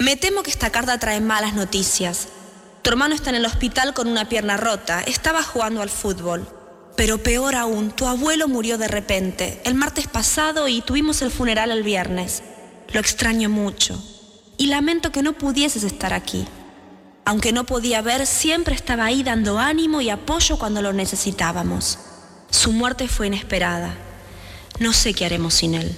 Me temo que esta carta trae malas noticias. Tu hermano está en el hospital con una pierna rota. Estaba jugando al fútbol. Pero peor aún, tu abuelo murió de repente, el martes pasado, y tuvimos el funeral el viernes. Lo extraño mucho. Y lamento que no pudieses estar aquí. Aunque no podía ver, siempre estaba ahí dando ánimo y apoyo cuando lo necesitábamos. Su muerte fue inesperada. No sé qué haremos sin él.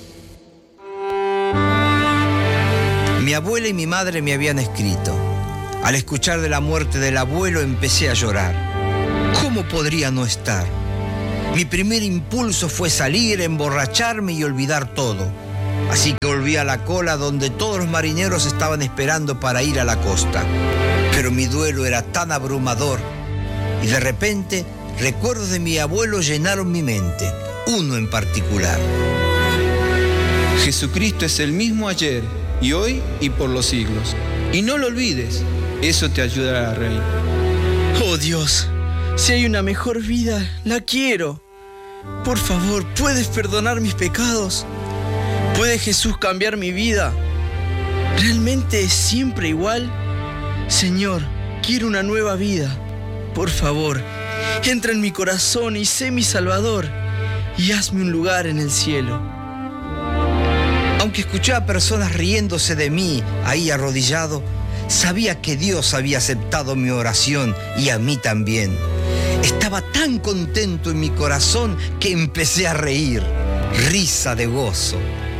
Mi abuela y mi madre me habían escrito. Al escuchar de la muerte del abuelo empecé a llorar. ¿Cómo podría no estar? Mi primer impulso fue salir, emborracharme y olvidar todo. Así que volví a la cola donde todos los marineros estaban esperando para ir a la costa. Pero mi duelo era tan abrumador y de repente recuerdos de mi abuelo llenaron mi mente, uno en particular. Jesucristo es el mismo ayer y hoy y por los siglos. Y no lo olvides, eso te ayudará, Rey. Oh Dios, si hay una mejor vida, la quiero. Por favor, ¿puedes perdonar mis pecados? ¿Puede Jesús cambiar mi vida? ¿Realmente es siempre igual? Señor, quiero una nueva vida. Por favor, entra en mi corazón y sé mi Salvador, y hazme un lugar en el cielo. Aunque escuché a personas riéndose de mí ahí arrodillado, sabía que Dios había aceptado mi oración y a mí también. Estaba tan contento en mi corazón que empecé a reír, risa de gozo.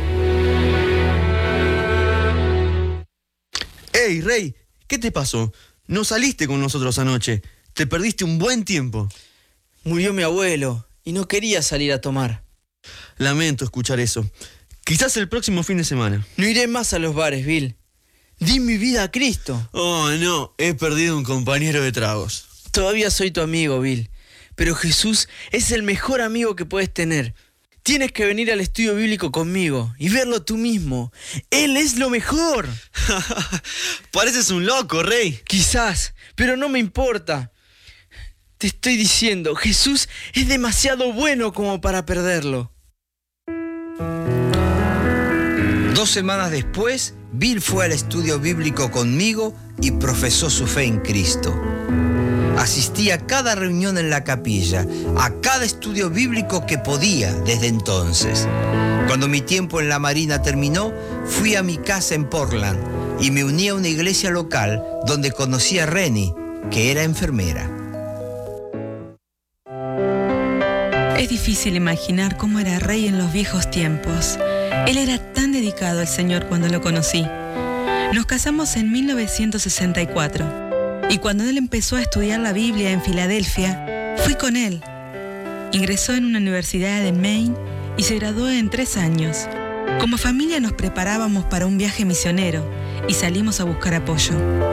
¡Hey, Rey! ¿Qué te pasó? No saliste con nosotros anoche. Te perdiste un buen tiempo. Murió mi abuelo y no quería salir a tomar. Lamento escuchar eso. Quizás el próximo fin de semana. No iré más a los bares, Bill. Di mi vida a Cristo. Oh, no. He perdido un compañero de tragos. Todavía soy tu amigo, Bill. Pero Jesús es el mejor amigo que puedes tener. Tienes que venir al estudio bíblico conmigo y verlo tú mismo. ¡Él es lo mejor! Pareces un loco, Rey. Quizás, pero no me importa. Te estoy diciendo, Jesús es demasiado bueno como para perderlo. 2 semanas después, Bill fue al estudio bíblico conmigo y profesó su fe en Cristo. Asistí a cada reunión en la capilla, a cada estudio bíblico que podía desde entonces. Cuando mi tiempo en la Marina terminó, fui a mi casa en Portland y me uní a una iglesia local donde conocí a Rennie, que era enfermera. Es difícil imaginar cómo era Rey en los viejos tiempos. Él era tan dedicado al Señor cuando lo conocí. Nos casamos en 1964. Y cuando él empezó a estudiar la Biblia en Filadelfia, fui con él. Ingresó en una universidad en Maine y se graduó en 3 años. Como familia nos preparábamos para un viaje misionero y salimos a buscar apoyo.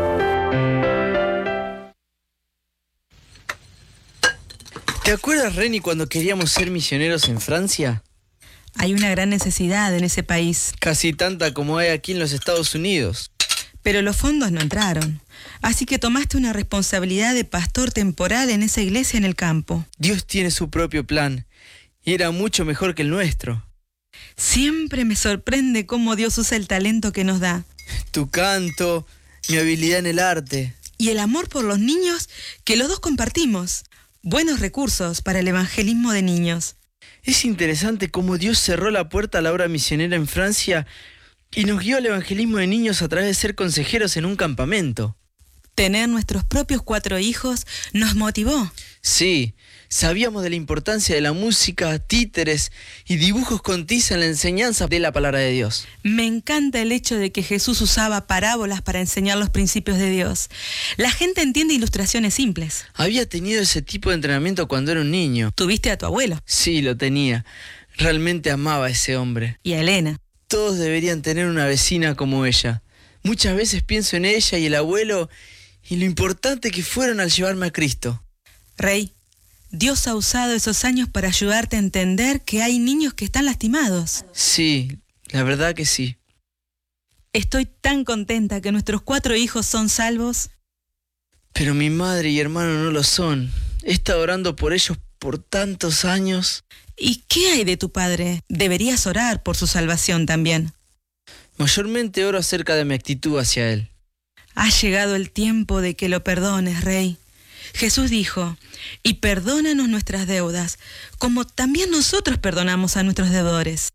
¿Te acuerdas, Renny, cuando queríamos ser misioneros en Francia? Hay una gran necesidad en ese país. Casi tanta como hay aquí en los Estados Unidos. Pero los fondos no entraron. Así que tomaste una responsabilidad de pastor temporal en esa iglesia en el campo. Dios tiene su propio plan, y era mucho mejor que el nuestro. Siempre me sorprende cómo Dios usa el talento que nos da. Tu canto, mi habilidad en el arte. Y el amor por los niños que los dos compartimos. Buenos recursos para el evangelismo de niños. Es interesante cómo Dios cerró la puerta a la obra misionera en Francia y nos guió al evangelismo de niños a través de ser consejeros en un campamento. Tener nuestros propios 4 hijos nos motivó. Sí, sabíamos de la importancia de la música, títeres y dibujos con tiza en la enseñanza de la palabra de Dios. Me encanta el hecho de que Jesús usaba parábolas para enseñar los principios de Dios. La gente entiende ilustraciones simples. Había tenido ese tipo de entrenamiento cuando era un niño. ¿Tuviste a tu abuelo? Sí, lo tenía. Realmente amaba a ese hombre. Y a Elena. Todos deberían tener una vecina como ella. Muchas veces pienso en ella y el abuelo y lo importante que fueron al llevarme a Cristo. Rey, Dios ha usado esos años para ayudarte a entender que hay niños que están lastimados. Sí, la verdad que sí. Estoy tan contenta que nuestros 4 hijos son salvos. Pero mi madre y hermano no lo son. He estado orando por ellos por tantos años. ¿Y qué hay de tu padre? Deberías orar por su salvación también. Mayormente oro acerca de mi actitud hacia Él. Ha llegado el tiempo de que lo perdones, Rey. Jesús dijo, y perdónanos nuestras deudas, como también nosotros perdonamos a nuestros deudores.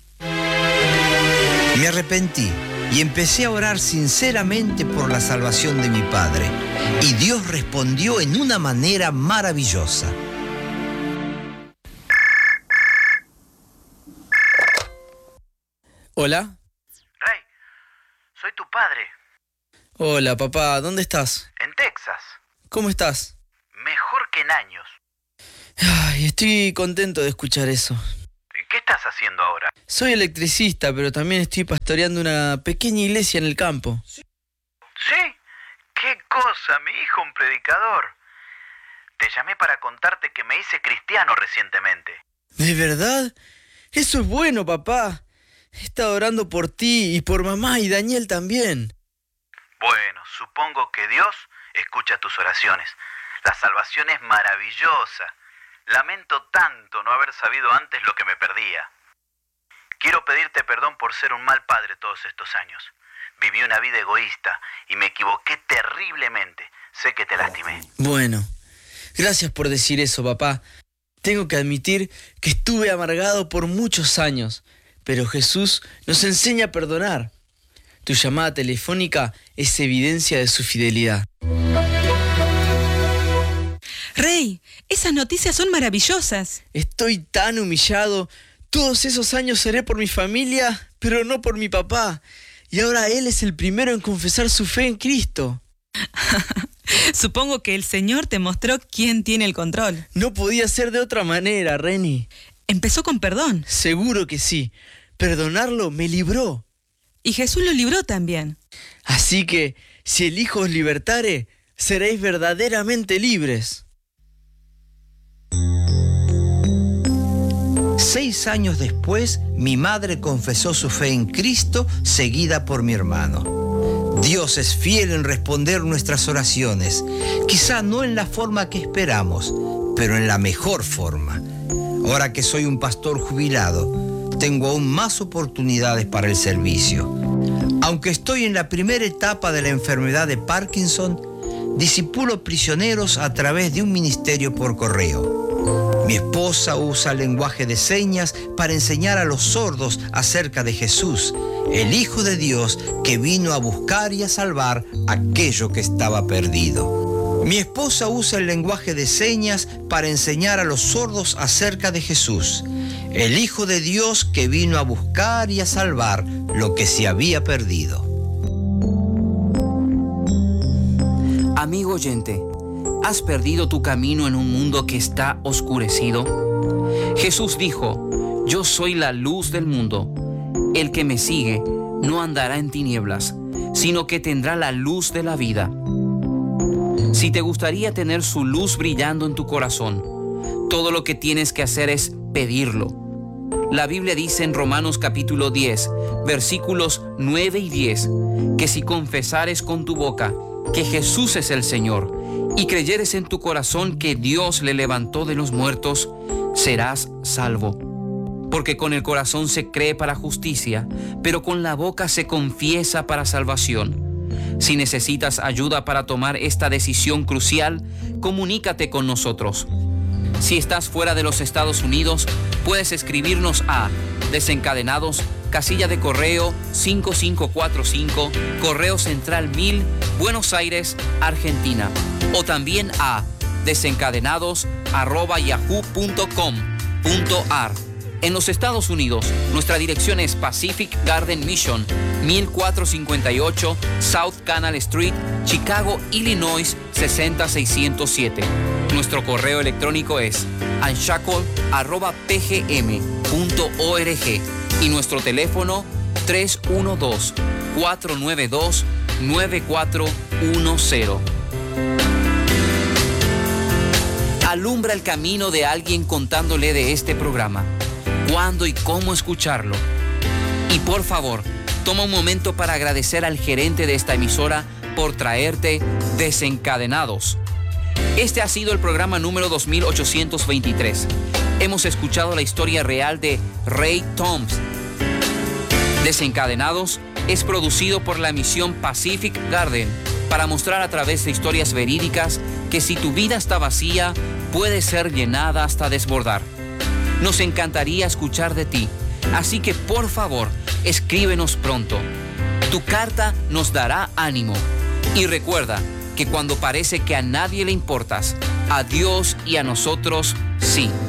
Me arrepentí y empecé a orar sinceramente por la salvación de mi padre. Y Dios respondió en una manera maravillosa. ¿Hola? Rey, soy tu padre. Hola, papá, ¿dónde estás? En Texas. ¿Cómo estás? Mejor que en años. Ay, estoy contento de escuchar eso. ¿Qué estás haciendo ahora? Soy electricista, pero también estoy pastoreando una pequeña iglesia en el campo. ¿Sí? ¡Qué cosa! Mi hijo, un predicador. Te llamé para contarte que me hice cristiano recientemente. ¿De verdad? Eso es bueno, papá. He estado orando por ti y por mamá y Daniel también. Bueno, supongo que Dios escucha tus oraciones. La salvación es maravillosa. Lamento tanto no haber sabido antes lo que me perdía. Quiero pedirte perdón por ser un mal padre todos estos años. Viví una vida egoísta y me equivoqué terriblemente. Sé que te lastimé. Bueno, gracias por decir eso, papá. Tengo que admitir que estuve amargado por muchos años, pero Jesús nos enseña a perdonar. Tu llamada telefónica es evidencia de su fidelidad. Rey, esas noticias son maravillosas. Estoy tan humillado. Todos esos años oré por mi familia, pero no por mi papá. Y ahora él es el primero en confesar su fe en Cristo. Supongo que el Señor te mostró quién tiene el control. No podía ser de otra manera, Reni. Empezó con perdón. Seguro que sí. Perdonarlo me libró. Y Jesús lo libró también. Así que, si el Hijo os libertare, seréis verdaderamente libres. 6 años después, mi madre confesó su fe en Cristo, seguida por mi hermano. Dios es fiel en responder nuestras oraciones, quizá no en la forma que esperamos, pero en la mejor forma. Ahora que soy un pastor jubilado, tengo aún más oportunidades para el servicio. Aunque estoy en la primera etapa de la enfermedad de Parkinson, discipulo prisioneros a través de un ministerio por correo. Mi esposa usa el lenguaje de señas para enseñar a los sordos acerca de Jesús, el Hijo de Dios que vino a buscar y a salvar aquello que estaba perdido. Mi esposa usa el lenguaje de señas para enseñar a los sordos acerca de Jesús, el Hijo de Dios que vino a buscar y a salvar lo que se había perdido. Amigo oyente, ¿has perdido tu camino en un mundo que está oscurecido? Jesús dijo, yo soy la luz del mundo. El que me sigue no andará en tinieblas, sino que tendrá la luz de la vida. Si te gustaría tener su luz brillando en tu corazón, todo lo que tienes que hacer es pedirlo. La Biblia dice en Romanos capítulo 10, versículos 9 y 10, que si confesares con tu boca que Jesús es el Señor y creyeres en tu corazón que Dios le levantó de los muertos, serás salvo. Porque con el corazón se cree para justicia, pero con la boca se confiesa para salvación. Si necesitas ayuda para tomar esta decisión crucial, comunícate con nosotros. Si estás fuera de los Estados Unidos, puedes escribirnos a Desencadenados, casilla de correo 5545, Correo Central 1000, Buenos Aires, Argentina. O también a desencadenados@yahoo.com.ar. En los Estados Unidos, nuestra dirección es Pacific Garden Mission, 1458 South Canal Street, Chicago, Illinois, 60607. Nuestro correo electrónico es anshackle@pgm.org y nuestro teléfono 312-492-9410. Alumbra el camino de alguien contándole de este programa, cuándo y cómo escucharlo. Y por favor, toma un momento para agradecer al gerente de esta emisora por traerte Desencadenados. Este ha sido el programa número 2823. Hemos escuchado la historia real de Ray Toms. Desencadenados es producido por la misión Pacific Garden para mostrar a través de historias verídicas que si tu vida está vacía, puede ser llenada hasta desbordar. Nos encantaría escuchar de ti, así que por favor, escríbenos pronto. Tu carta nos dará ánimo. Y recuerda que cuando parece que a nadie le importas, a Dios y a nosotros sí.